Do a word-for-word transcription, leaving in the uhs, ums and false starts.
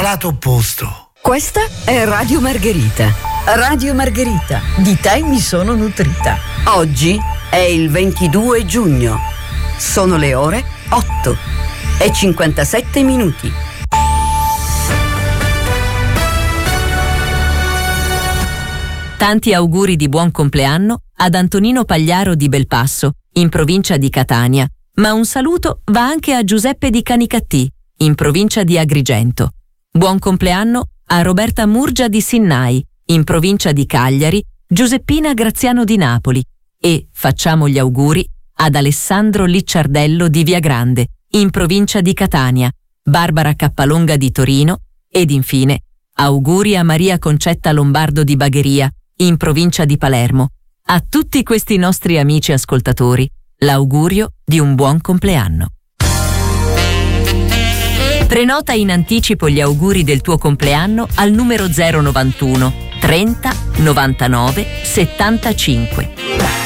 lato opposto. Questa è Radio Margherita. Radio Margherita, di te mi sono nutrita. Oggi è il ventidue giugno. Sono le ore otto e cinquantasette minuti. Tanti auguri di buon compleanno ad Antonino Pagliaro di Belpasso, in provincia di Catania, ma un saluto va anche a Giuseppe di Canicattì, in provincia di Agrigento. Buon compleanno a Roberta Murgia di Sinnai, in provincia di Cagliari, Giuseppina Graziano di Napoli, e facciamo gli auguri ad Alessandro Licciardello di Viagrande, in provincia di Catania, Barbara Cappalonga di Torino ed infine auguri a Maria Concetta Lombardo di Bagheria, in provincia di Palermo. A tutti questi nostri amici ascoltatori, l'augurio di un buon compleanno. Prenota in anticipo gli auguri del tuo compleanno al numero zero novantuno trenta novantanove settantacinque.